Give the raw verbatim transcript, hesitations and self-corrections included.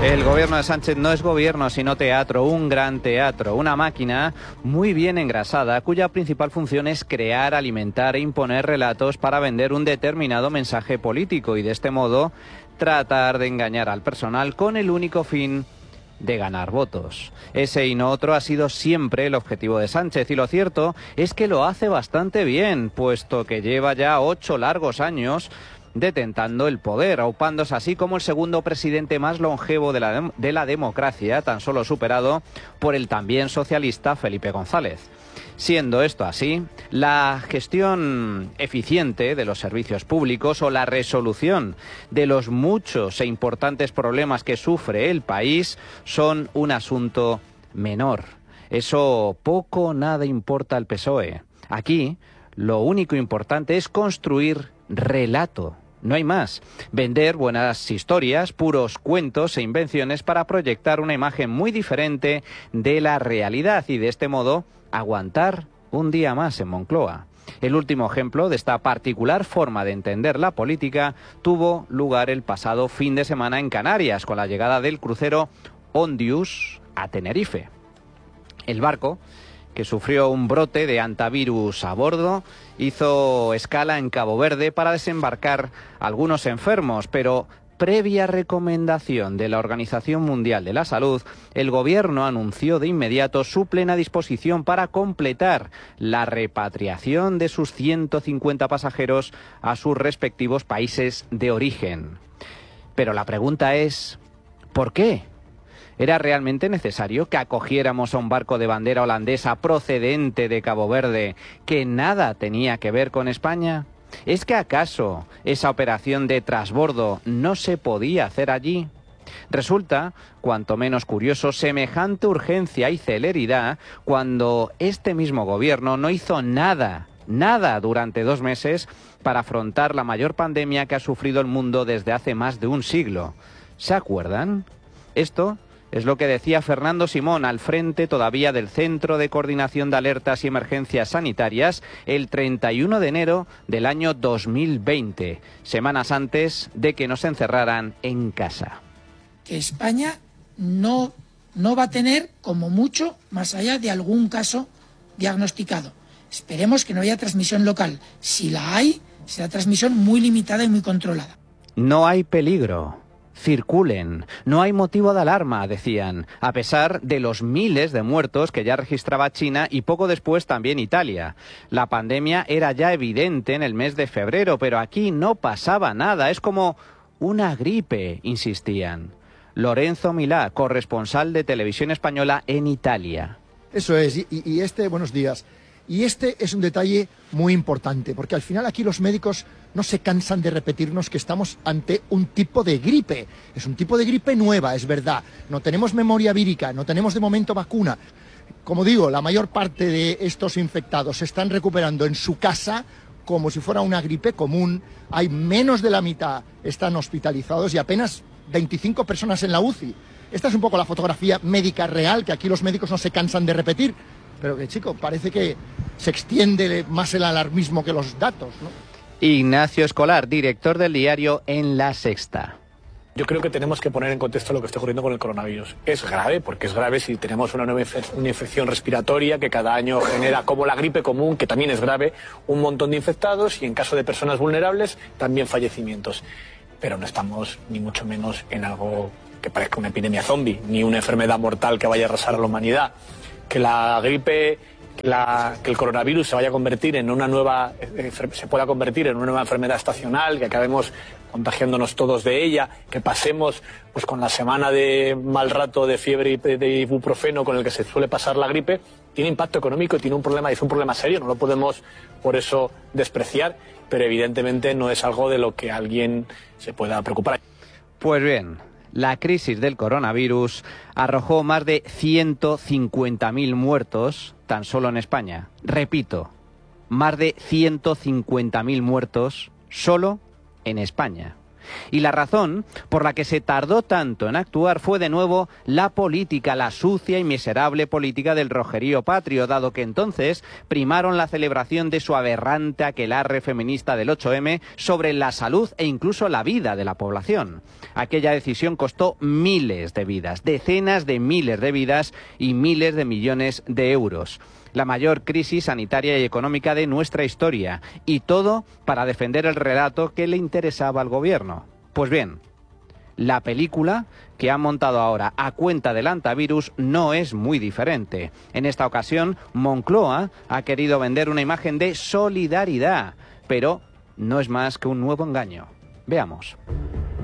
El gobierno de Sánchez no es gobierno, sino teatro, un gran teatro, una máquina muy bien engrasada, cuya principal función es crear, alimentar e imponer relatos para vender un determinado mensaje político y de este modo tratar de engañar al personal con el único fin de ganar votos. Ese y no otro ha sido siempre el objetivo de Sánchez y lo cierto es que lo hace bastante bien, puesto que lleva ya ocho largos años detentando el poder, aupándose así como el segundo presidente más longevo de la, de la democracia, tan solo superado por el también socialista Felipe González. Siendo esto así, la gestión eficiente de los servicios públicos o la resolución de los muchos e importantes problemas que sufre el país son un asunto menor. Eso poco o nada importa al P S O E. Aquí, lo único importante es construir relato. No hay más. Vender buenas historias, puros cuentos e invenciones para proyectar una imagen muy diferente de la realidad y de este modo aguantar un día más en Moncloa. El último ejemplo de esta particular forma de entender la política tuvo lugar el pasado fin de semana en Canarias con la llegada del crucero Ondius a Tenerife. El barco, que sufrió un brote de hantavirus a bordo, hizo escala en Cabo Verde para desembarcar algunos enfermos, pero previa recomendación de la Organización Mundial de la Salud, el gobierno anunció de inmediato su plena disposición para completar la repatriación de sus ciento cincuenta pasajeros a sus respectivos países de origen. Pero la pregunta es, ¿por qué? ¿Era realmente necesario que acogiéramos a un barco de bandera holandesa procedente de Cabo Verde que nada tenía que ver con España? ¿Es que acaso esa operación de trasbordo no se podía hacer allí? Resulta, cuanto menos curioso, semejante urgencia y celeridad cuando este mismo gobierno no hizo nada, nada durante dos meses para afrontar la mayor pandemia que ha sufrido el mundo desde hace más de un siglo. ¿Se acuerdan? Esto es lo que decía Fernando Simón al frente todavía del Centro de Coordinación de Alertas y Emergencias Sanitarias el treinta y uno de enero del año dos mil veinte, semanas antes de que nos encerraran en casa. Que España no, no va a tener, como mucho, más allá de algún caso diagnosticado. Esperemos que no haya transmisión local. Si la hay, será transmisión muy limitada y muy controlada. No hay peligro. Circulen, no hay motivo de alarma, decían, a pesar de los miles de muertos que ya registraba China y poco después también Italia. La pandemia era ya evidente en el mes de febrero, pero aquí no pasaba nada, es como una gripe, insistían. Lorenzo Milá, corresponsal de Televisión Española en Italia. Eso es, y, y este, buenos días. Y este es un detalle muy importante, porque al final aquí los médicos no se cansan de repetirnos que estamos ante un tipo de gripe. Es un tipo de gripe nueva, es verdad. No tenemos memoria vírica, no tenemos de momento vacuna. Como digo, la mayor parte de estos infectados se están recuperando en su casa como si fuera una gripe común. Hay menos de la mitad están hospitalizados y apenas veinticinco personas en la U C I. Esta es un poco la fotografía médica real que aquí los médicos no se cansan de repetir. Pero que, chico, parece que se extiende más el alarmismo que los datos, ¿no? Ignacio Escolar, director del diario En La Sexta. Yo creo que tenemos que poner en contexto lo que está ocurriendo con el coronavirus. Es grave, porque es grave si tenemos una nueva infe- una infección respiratoria que cada año genera, como la gripe común, que también es grave, un montón de infectados y en caso de personas vulnerables, también fallecimientos. Pero no estamos ni mucho menos en algo que parezca una epidemia zombie, ni una enfermedad mortal que vaya a arrasar a la humanidad. Que la gripe, que, la, que el coronavirus se vaya a convertir en una nueva, eh, se pueda convertir en una nueva enfermedad estacional, que acabemos contagiándonos todos de ella, que pasemos pues con la semana de mal rato de fiebre y de ibuprofeno con el que se suele pasar la gripe, tiene impacto económico y tiene un problema, y es un problema serio, no lo podemos por eso despreciar, pero evidentemente no es algo de lo que alguien se pueda preocupar. Pues bien, la crisis del coronavirus arrojó más de ciento cincuenta mil muertos tan solo en España. Repito, más de ciento cincuenta mil muertos solo en España. Y la razón por la que se tardó tanto en actuar fue de nuevo la política, la sucia y miserable política del rojerío patrio, dado que entonces primaron la celebración de su aberrante aquelarre feminista del ocho eme sobre la salud e incluso la vida de la población. Aquella decisión costó miles de vidas, decenas de miles de vidas y miles de millones de euros. La mayor crisis sanitaria y económica de nuestra historia, y todo para defender el relato que le interesaba al gobierno. Pues bien, la película que han montado ahora a cuenta del antivirus no es muy diferente. En esta ocasión, Moncloa ha querido vender una imagen de solidaridad, pero no es más que un nuevo engaño. Veamos.